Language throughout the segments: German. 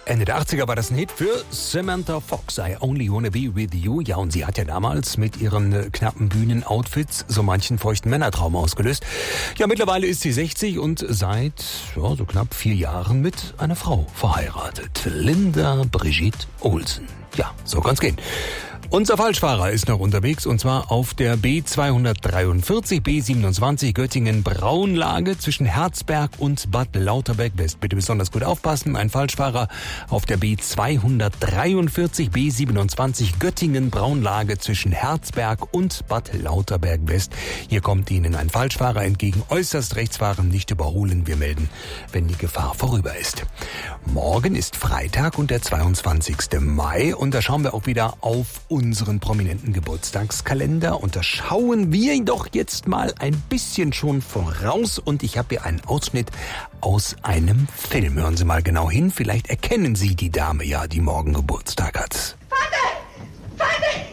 Ende der 80er war das ein Hit für Samantha Fox, I Only Wanna Be With You. Ja, und sie hat ja damals mit ihren knappen Bühnenoutfits so manchen feuchten Männertraum ausgelöst. Ja, mittlerweile ist sie 60 und seit so knapp 4 Jahren mit einer Frau verheiratet. Linda Brigitte Olsen. Ja, so kann's gehen. Unser Falschfahrer ist noch unterwegs und zwar auf der B243, B27 Göttingen-Braunlage zwischen Herzberg und Bad Lauterberg-West. Bitte besonders gut aufpassen. Ein Falschfahrer auf der B243, B27 Göttingen-Braunlage zwischen Herzberg und Bad Lauterberg-West. Hier kommt Ihnen ein Falschfahrer entgegen. Äußerst rechts fahren, nicht überholen. Wir melden, wenn die Gefahr vorüber ist. Morgen ist Freitag und der 22. Mai und da schauen wir auch wieder auf unseren prominenten Geburtstagskalender und da schauen wir doch jetzt mal ein bisschen schon voraus und ich habe hier einen Ausschnitt aus einem Film. Hören Sie mal genau hin, vielleicht erkennen Sie die Dame ja, die morgen Geburtstag hat. Vater!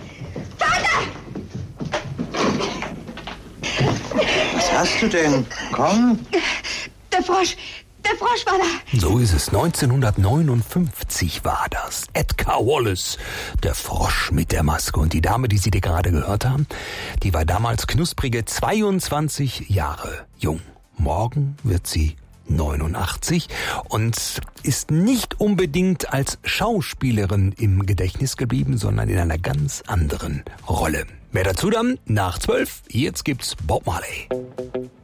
Was hast du denn? Komm. Der Frosch war da. So ist es. 1959 war das. Edgar Wallace, der Frosch mit der Maske. Und die Dame, die Sie dir gerade gehört haben, die war damals knusprige 22 Jahre jung. Morgen wird sie 89 und ist nicht unbedingt als Schauspielerin im Gedächtnis geblieben, sondern in einer ganz anderen Rolle. Mehr dazu dann nach 12. Jetzt gibt's Bob Marley.